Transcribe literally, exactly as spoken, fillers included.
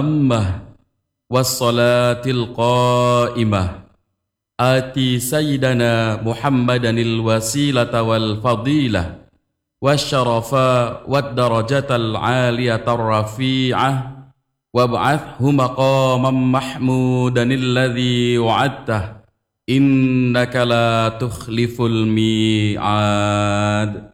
التامة والصلاة القائمة آتي سيدنا محمدا الوسيلة والفضيلة والشرف والدرجة العالية الرفيعة وابعثه مقاما محمودا الذي وعدته إنك لا تخلف الميعاد.